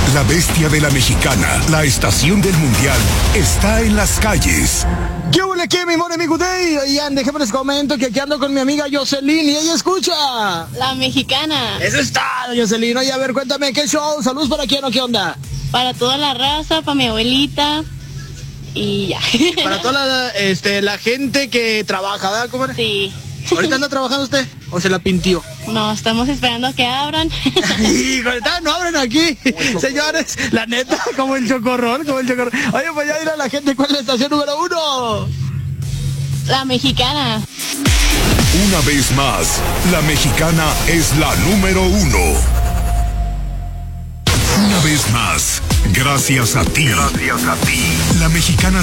La bestia de la mexicana, la estación del mundial, está en las calles. ¿Qué huele aquí, mi mon amigo Day? Oigan, déjenme les comento que aquí ando con mi amiga Jocelyn y ella escucha. La mexicana. Eso está, Jocelyn. Oye, a ver, cuéntame, ¿qué show? ¿Saludos para quién o qué onda? Para toda la raza, para mi abuelita y ya. Para toda la gente que trabaja, ¿verdad, comadre? Sí. ¿Ahorita anda trabajando usted o se la pintió? No, estamos esperando a que abran. Híjole, no abren aquí. Señores, la neta, como el chocorrol. Oye, pues ya dirá la gente cuál es la estación número 1. La mexicana. Una vez más, la mexicana es la número 1. Una vez más, gracias a ti. La mexicana